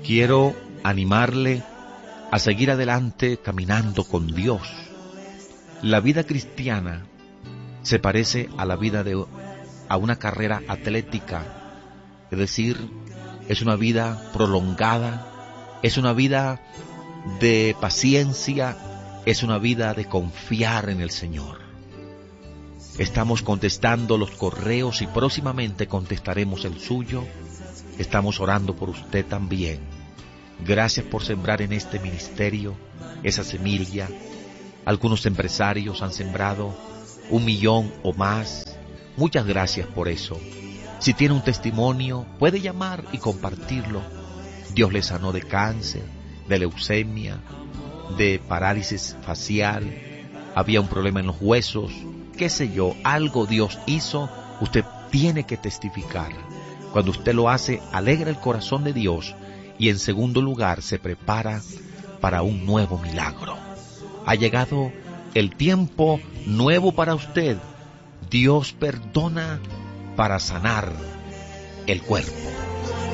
Quiero animarle a seguir adelante caminando con Dios. La vida cristiana se parece a la vida a una carrera atlética, es decir, es una vida prolongada, es una vida de paciencia, es una vida de confiar en el Señor. Estamos contestando los correos y próximamente contestaremos el suyo. Estamos orando por usted también. Gracias por sembrar en este ministerio esa semilla. Algunos empresarios han sembrado 1 millón o más. Muchas gracias por eso. Si tiene un testimonio, puede llamar y compartirlo. Dios le sanó de cáncer, de leucemia, de parálisis facial, había un problema en los huesos, qué sé yo, algo Dios hizo. Usted tiene que testificar. Cuando usted lo hace, alegra el corazón de Dios y en segundo lugar se prepara para un nuevo milagro. Ha llegado el tiempo nuevo para usted. Dios perdona para sanar el cuerpo.